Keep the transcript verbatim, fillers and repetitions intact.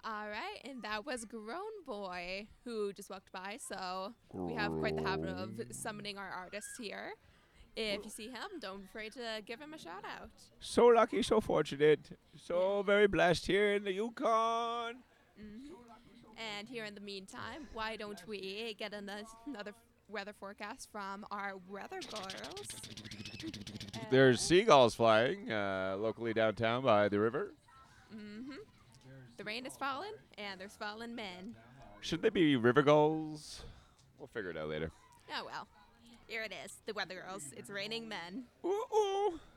All right, and that was Grown Boy who just walked by. So we have quite the habit of summoning our artists here. If you see him, don't be afraid to give him a shout out. So lucky, so fortunate, so very blessed here in the Yukon. hmm And here in the meantime, why don't we get ano- another weather forecast from our weather girls? There's seagulls flying uh, locally downtown by the river. hmm The rain is falling, and there's fallen men. Should they be river gulls? We'll figure it out later. Oh well, here it is, the weather girls. It's raining men. Ooh, ooh.